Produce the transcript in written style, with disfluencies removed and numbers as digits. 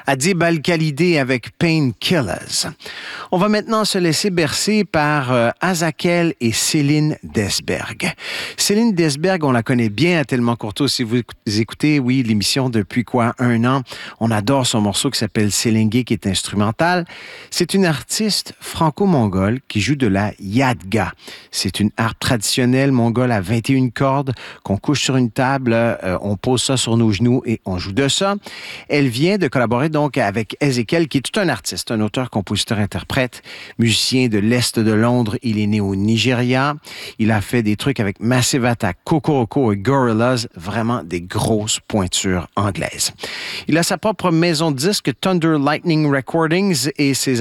Adib Al-Khalidé avec Painkillers. On va maintenant se laisser bercer par Azakel et Céline Desberg. Céline Desberg, on la connaît bien à Tellement Courtois. Si vous écoutez, oui, l'émission depuis 1 an, on adore son morceau qui s'appelle Sélingué, qui est instrumental. C'est une artiste franco-mongole qui joue de la yadga. C'est une harpe traditionnelle mongole à 21 cordes qu'on couche sur une table, on pose ça sur nos genoux et on joue de ça. Elle vient de collaborer donc avec Ezekiel, qui est tout un artiste, un auteur, compositeur, interprète, musicien de l'Est de Londres. Il est né au Nigeria. Il a fait des trucs avec Massive Attack, Kokoroko et Gorillaz, vraiment des grosses pointures anglaises. Il a sa propre maison de disques, Thunder Lightning Recordings, et ses